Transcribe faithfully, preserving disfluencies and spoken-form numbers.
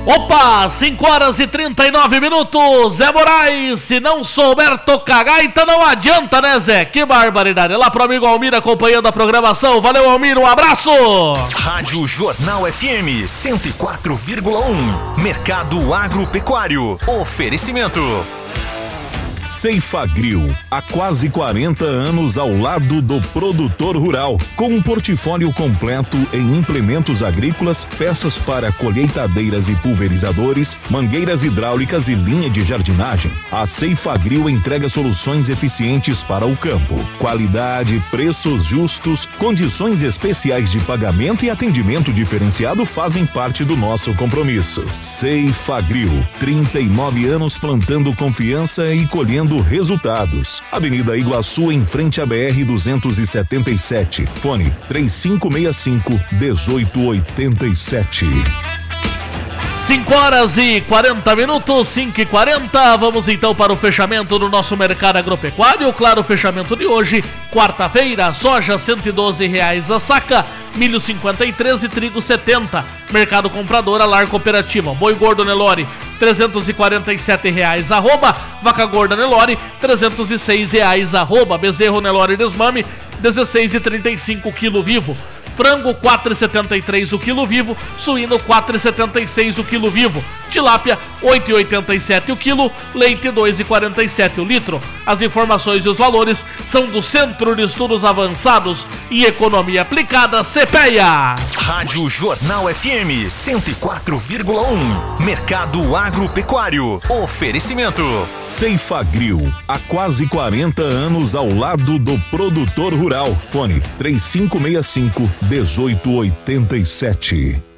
Opa, cinco horas e trinta e nove minutos, Zé Moraes, se não souber tocar gaita não adianta, né, Zé? Que barbaridade. Lá pro amigo Almir acompanhando a programação. Valeu, Almir, um abraço. Rádio Jornal F M cento e quatro vírgula um, Mercado Agropecuário. Oferecimento Ceifagrill, há quase quarenta anos ao lado do produtor rural, com um portfólio completo em implementos agrícolas, peças para colheitadeiras e pulverizadores, mangueiras hidráulicas e linha de jardinagem. A Ceifagrill entrega soluções eficientes para o campo, qualidade, preços justos, condições especiais de pagamento e atendimento diferenciado fazem parte do nosso compromisso. Ceifagrill, trinta e nove anos plantando confiança e colhendo resultados. Avenida Iguaçu, em frente à B R duzentos e setenta e sete. Fone três cinco seis cinco, um oito oito sete. cinco horas e quarenta minutos, cinco e quarenta. Vamos então para o fechamento do nosso mercado agropecuário. Claro, o fechamento de hoje, quarta-feira, soja cento e doze reais a saca, milho cinquenta e três e trigo setenta. Mercado comprador, a Lar Cooperativa. Boi gordo Nelore trezentos e quarenta e sete reais arroba, vaca gorda Nelore trezentos e seis reais arroba, bezerro Nelore desmame dezesseis reais e trinta e cinco quilo vivo. Frango quatro reais e setenta e três o quilo vivo, suíno quatro reais e setenta e seis o quilo vivo, tilápia oito reais e oitenta e sete o quilo, leite dois reais e quarenta e sete o litro. As informações e os valores são do Centro de Estudos Avançados e Economia Aplicada, CEPEA. Rádio Jornal F M cento e quatro vírgula um, Mercado Agropecuário. Oferecimento Ceifagrill, há quase quarenta anos ao lado do produtor rural. Fone três cinco seis cinco, um oito oito sete.